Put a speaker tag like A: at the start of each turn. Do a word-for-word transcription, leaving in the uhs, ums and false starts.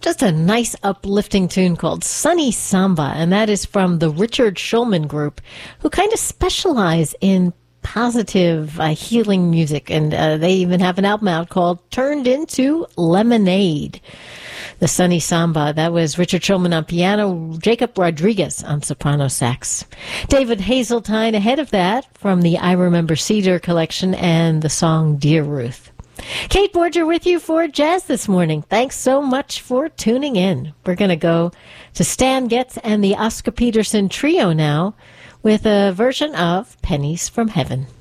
A: Just a nice uplifting tune called Sunny Samba, and that is from the Richard Shulman Group, who kind of specialize in positive uh, healing music, and uh, they even have an album out called Turned Into Lemonade. The Sunny Samba, that was Richard Shulman on piano, Jacob Rodriguez on soprano sax. David Hazeltine ahead of that from the I Remember Cedar collection and the song Dear Ruth. Kate Borger with you for Jazz this morning. Thanks so much for tuning in. We're going to go to Stan Getz and the Oscar Peterson Trio now with a version of Pennies from Heaven.